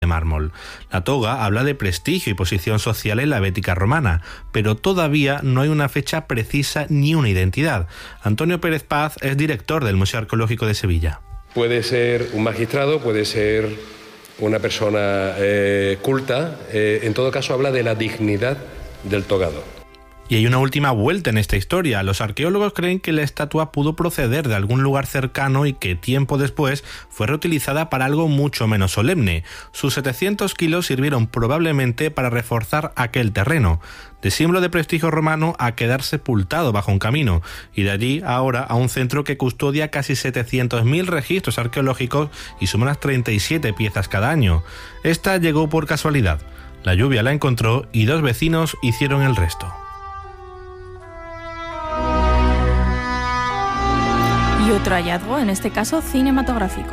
mármol. La toga habla de prestigio y posición social en la Bética romana, pero todavía no hay una fecha precisa ni una identidad. Antonio Pérez Paz es director del Museo Arqueológico de Sevilla. Puede ser un magistrado, puede ser una persona culta. En todo caso, habla de la dignidad del togado. Y hay una última vuelta en esta historia. Los arqueólogos creen que la estatua pudo proceder de algún lugar cercano y que tiempo después fue reutilizada para algo mucho menos solemne. Sus 700 kilos sirvieron probablemente para reforzar aquel terreno, de símbolo de prestigio romano a quedar sepultado bajo un camino, y de allí ahora a un centro que custodia casi 700.000 registros arqueológicos y suma unas 37 piezas cada año. Esta llegó por casualidad. La lluvia la encontró y 2 vecinos hicieron el resto. Y otro hallazgo, en este caso cinematográfico.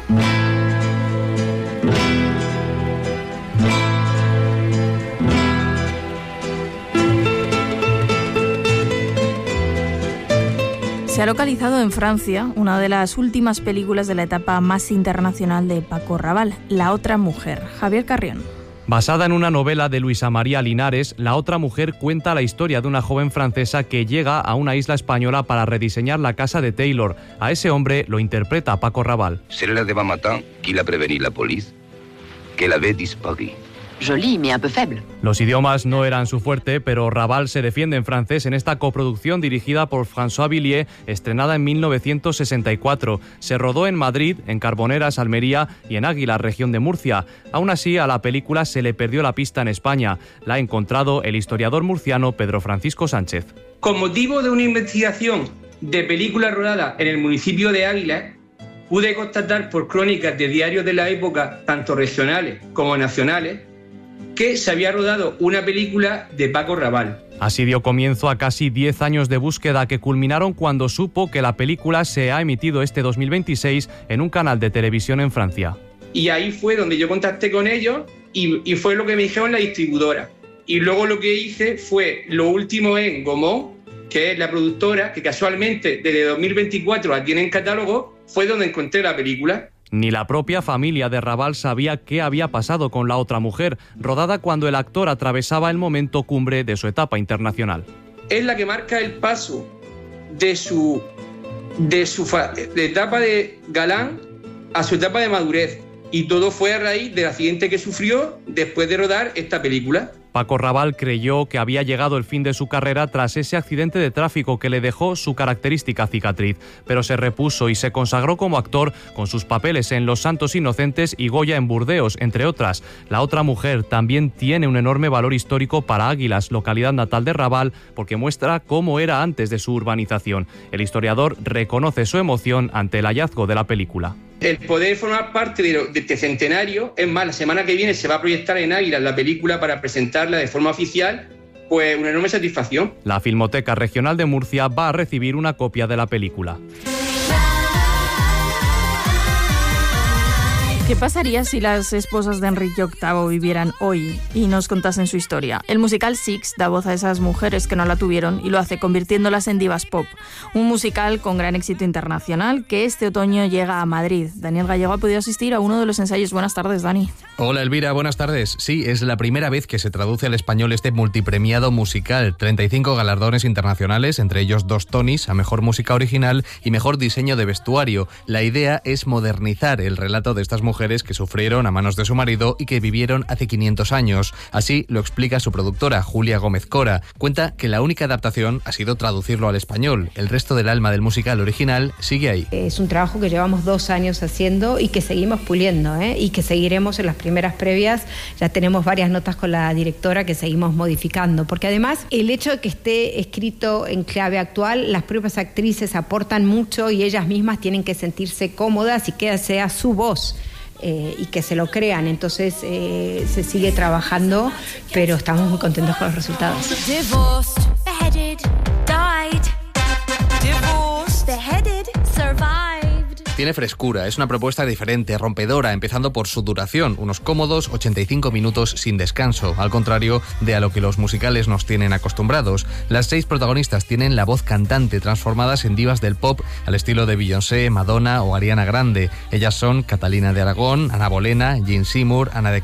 Se ha localizado en Francia una de las últimas películas de la etapa más internacional de Paco Raval, La otra mujer. Javier Carrión. Basada en una novela de Luisa María Linares, La otra mujer cuenta la historia de una joven francesa que llega a una isla española para rediseñar la casa de Taylor. A ese hombre lo interpreta Paco Raval. C'est le lendemain matin qu'il a prévenu la police qu'elle avait disparu. Joli, mais un peu faible. Los idiomas no eran su fuerte, pero Raval se defiende en francés en esta coproducción dirigida por François Villiers, estrenada en 1964. Se rodó en Madrid, en Carboneras, Almería y en Águilas, región de Murcia. Aún así, a la película se le perdió la pista en España. La ha encontrado el historiador murciano Pedro Francisco Sánchez. Con motivo de una investigación de película rodada en el municipio de Águilas, pude constatar por crónicas de diarios de la época, tanto regionales como nacionales, que se había rodado una película de Paco Raval. Así dio comienzo a casi 10 años de búsqueda que culminaron cuando supo que la película se ha emitido este 2026 en un canal de televisión en Francia. Y ahí fue donde yo contacté con ellos y fue lo que me dijeron la distribuidora. Y luego lo que hice fue lo último en Gaumont, que es la productora, que casualmente desde 2024 la tiene en catálogo, fue donde encontré la película. Ni la propia familia de Raval sabía qué había pasado con La otra mujer, rodada cuando el actor atravesaba el momento cumbre de su etapa internacional. Es la que marca el paso de su etapa de galán a su etapa de madurez. Y todo fue a raíz del accidente que sufrió después de rodar esta película. Paco Raval creyó que había llegado el fin de su carrera tras ese accidente de tráfico que le dejó su característica cicatriz, pero se repuso y se consagró como actor con sus papeles en Los Santos Inocentes y Goya en Burdeos, entre otras. La otra mujer también tiene un enorme valor histórico para Águilas, localidad natal de Raval, porque muestra cómo era antes de su urbanización. El historiador reconoce su emoción ante el hallazgo de la película. El poder formar parte de este centenario, es más, la semana que viene se va a proyectar en Águilas la película para presentarla de forma oficial, pues una enorme satisfacción. La Filmoteca Regional de Murcia va a recibir una copia de la película. ¿Qué pasaría si las esposas de Enrique VIII vivieran hoy y nos contasen su historia? El musical Six da voz a esas mujeres que no la tuvieron y lo hace convirtiéndolas en divas pop. Un musical con gran éxito internacional que este otoño llega a Madrid. Daniel Gallego ha podido asistir a uno de los ensayos. Buenas tardes, Dani. Hola, Elvira, buenas tardes. Sí, es la primera vez que se traduce al español este multipremiado musical. 35 galardones internacionales, entre ellos 2 Tonys a Mejor Música Original y Mejor Diseño de Vestuario. La idea es modernizar el relato de estas mujeres que sufrieron a manos de su marido y que vivieron hace 500 años. Así lo explica su productora, Julia Gómez Cora. Cuenta que la única adaptación ha sido traducirlo al español. El resto del alma del musical original sigue ahí. Es un trabajo que llevamos 2 años haciendo y que seguimos puliendo, y que seguiremos en las primeras previas. Ya tenemos varias notas con la directora que seguimos modificando, porque además el hecho de que esté escrito en clave actual, las propias actrices aportan mucho y ellas mismas tienen que sentirse cómodas y que sea su voz. Y que se lo crean, entonces se sigue trabajando, pero estamos muy contentos con los resultados. Divorced, beheaded, died. Divorced, beheaded, survived. Tiene frescura, es una propuesta diferente, rompedora, empezando por su duración, unos cómodos 85 minutos sin descanso, al contrario de a lo que los musicales nos tienen acostumbrados. Las 6 protagonistas tienen la voz cantante, transformadas en divas del pop al estilo de Beyoncé, Madonna o Ariana Grande. Ellas son Catalina de Aragón, Ana Bolena, Jean Seymour, Ana de